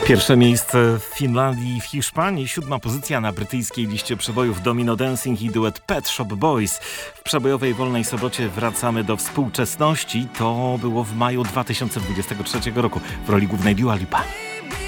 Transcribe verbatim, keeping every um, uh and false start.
Pierwsze miejsce w Finlandii i w Hiszpanii, siódma pozycja na brytyjskiej liście przebojów Domino Dancing i duet Pet Shop Boys. W przebojowej wolnej sobocie wracamy do współczesności. To było w maju dwa tysiące dwudziestego trzeciego roku w roli głównej Dua Lipa.